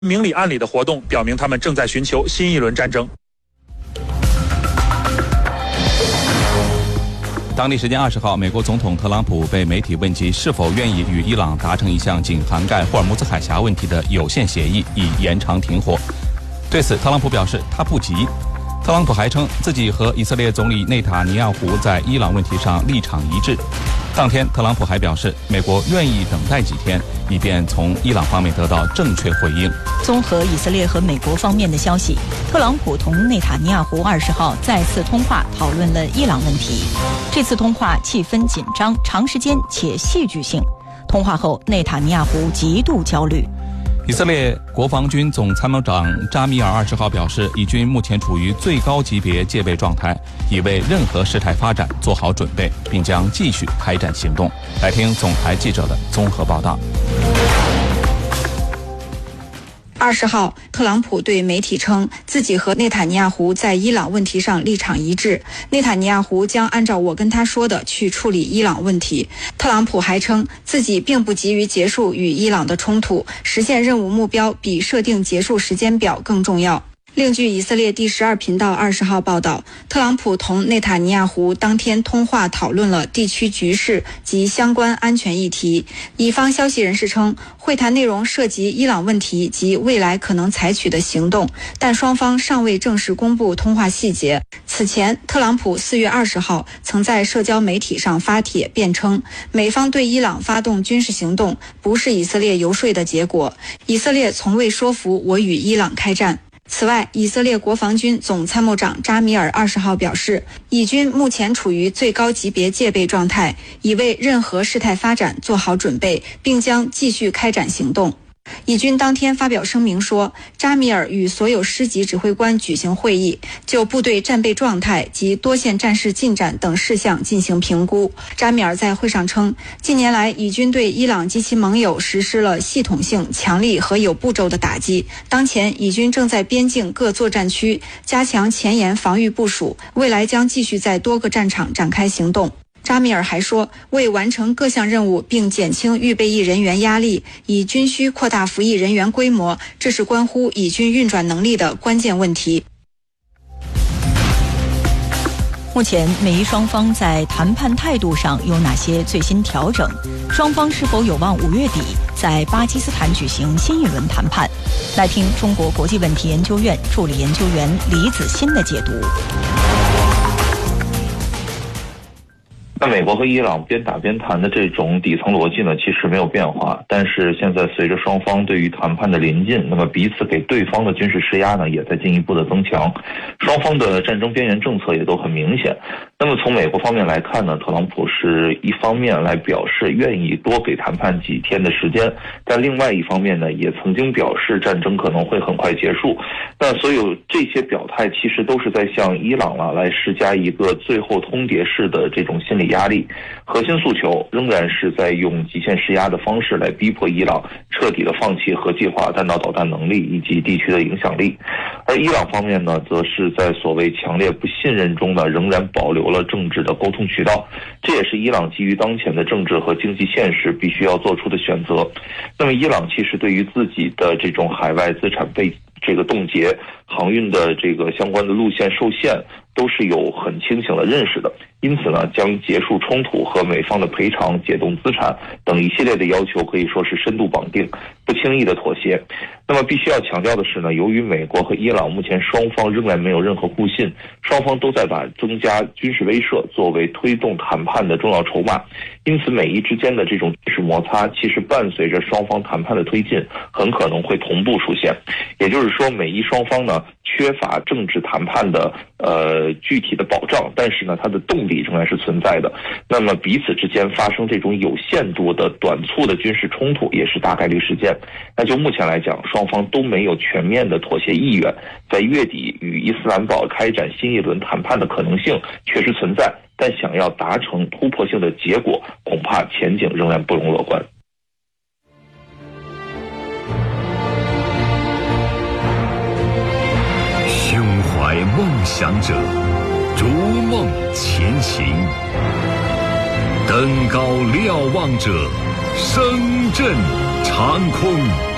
明里暗里的活动表明他们正在寻求新一轮战争。 当地时间20号，美国总统特朗普被媒体问及是否愿意与伊朗达成一项仅涵盖霍尔木兹海峡问题的有限协议，以延长停火。对此，特朗普表示他不急。特朗普还称自己和以色列总理内塔尼亚胡在伊朗问题上立场一致。当天，特朗普还表示，美国愿意等待几天，以便从伊朗方面得到正确回应。 综合以色列和美国方面的消息，特朗普同内塔尼亚胡20号再次通话，讨论了伊朗问题。这次通话气氛紧张、长时间且戏剧性。通话后，内塔尼亚胡极度焦虑。 以色列国防军总参谋长扎米尔20号表示，以军目前处于最高级别戒备状态，已为任何事态发展做好准备，并将继续开展行动。来听总台记者的综合报道。 20号，特朗普对媒体称，自己和内塔尼亚胡在伊朗问题上立场一致，内塔尼亚胡将按照我跟他说的去处理伊朗问题。特朗普还称，自己并不急于结束与伊朗的冲突，实现任务目标比设定结束时间表更重要。另据以色列第12频道20号报道，特朗普同内塔尼亚胡当天通话讨论了地区局势及相关安全议题。以方消息人士称，会谈内容涉及伊朗问题及未来可能采取的行动，但双方尚未正式公布通话细节。此前，特朗普4月20号曾在社交媒体上发帖辩称，美方对伊朗发动军事行动不是以色列游说的结果，以色列从未说服我与伊朗开战。此外，以色列国防军总参谋长扎米尔20号表示，以军目前处于最高级别戒备状态，已为任何事态发展做好准备，并将继续开展行动。以军当天发表声明说，扎米尔与所有师级指挥官举行会议，就部队战备状态及多线战事进展等事项进行评估。扎米尔在会上称，近年来以军对伊朗及其盟友实施了系统性、强力和有步骤的打击。当前，以军正在边境各作战区加强前沿防御部署，未来将继续在多个战场展开行动。扎米尔还说，为完成各项任务并减轻预备役人员压力，以军需扩大服役人员规模，这是关乎以军运转能力的关键问题。 目前，美伊双方在谈判态度上有哪些最新调整？双方是否有望5月底在巴基斯坦举行新一轮谈判？来听中国国际问题研究院助理研究员李子欣的解读。 那美国和伊朗边打边谈的这种底层逻辑呢，其实没有变化。但是现在随着双方对于谈判的临近，那么彼此给对方的军事施压呢，也在进一步的增强。双方的战争边缘政策也都很明显。那么从美国方面来看呢，特朗普是一方面来表示愿意多给谈判几天的时间，但另外一方面呢，也曾经表示战争可能会很快结束。那所有这些表态其实都是在向伊朗来施加一个最后通牒式的这种心理压力，核心诉求仍然是在用极限施压的方式来逼迫伊朗彻底的放弃核计划、弹道导弹能力以及地区的影响力。而伊朗方面呢，则是在所谓强烈不信任中呢，仍然保留了政治的沟通渠道，这也是伊朗基于当前的政治和经济现实必须要做出的选择。那么伊朗其实对于自己的这种海外资产被这个冻结、航运的这个相关的路线受限，都是有很清醒的认识的。因此呢，将结束冲突和美方的赔偿、解冻资产等一系列的要求可以说是深度绑定，不轻易的妥协。那么必须要强调的是呢，由于美国和伊朗目前双方仍然没有任何互信，双方都在把增加军事威慑作为推动谈判的重要筹码，因此美伊之间的这种军事摩擦其实伴随着双方谈判的推进，很可能会同步出现。也就是说，美伊双方呢缺乏政治谈判的具体的保障，但是呢它的动力仍然是存在的。那么彼此之间发生这种有限度的短促的军事冲突也是大概率事件。那就目前来讲，双方都没有全面的妥协意愿，在月底与伊斯兰堡开展新一轮谈判的可能性确实存在，但想要达成突破性的结果，恐怕前景仍然不容乐观。 胸怀梦想者，逐梦前行；登高瞭望者，声震长空。